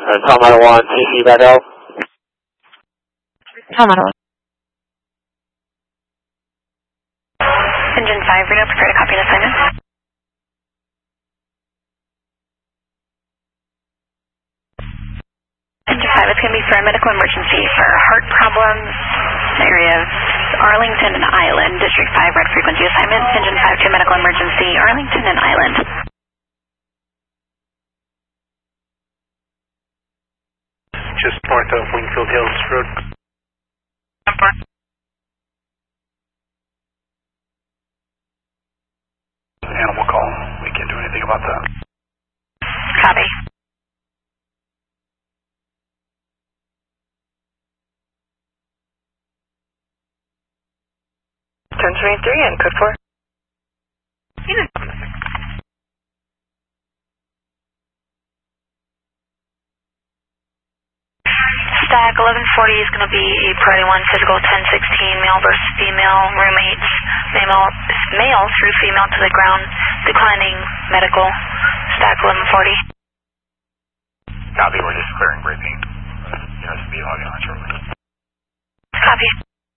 Palmetto 1, CC back out. Palmetto 1. Engine 5, Reno, prepare to copy an assignment. Engine 5, it's going to be for a medical emergency for heart problems, area of Arlington and Island, District 5, red frequency assignment. Engine 5 to medical emergency, Arlington and Island. Just north of Wingfield Hills Road. Animal call. We can't do anything about that. Copy. Turn 23 and code 4. Stack 1140 is going to be a priority 1 physical 1016 male versus female roommates. Male through female to the ground, declining medical. Stack 1140. Copy, we're just clearing briefing. Speed logging on shortly. Copy.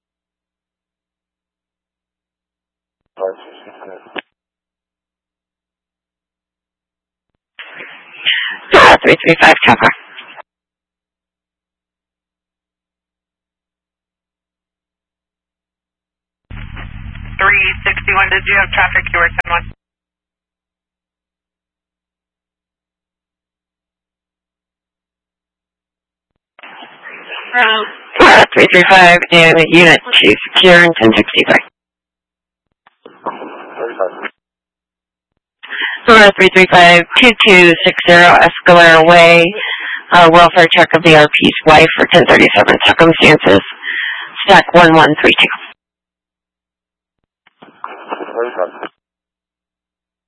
Sierra 335, Chopper. 361, did you have traffic? You were 10-1. Sierra 335 and Unit 2 secure in 1063. Sierra 335, 2260 Escalera Way, welfare check of the RP's wife for 1037 circumstances. Stack 1132.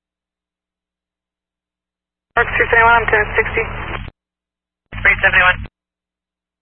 Mark 371, I'm 1060. 371.